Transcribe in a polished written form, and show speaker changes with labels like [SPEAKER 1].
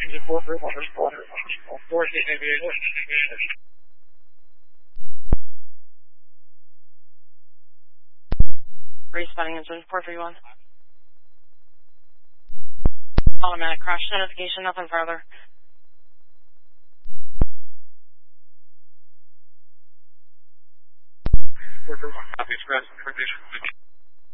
[SPEAKER 1] Responding engine 431. Automatic crash notification, nothing further.
[SPEAKER 2] Copy, express,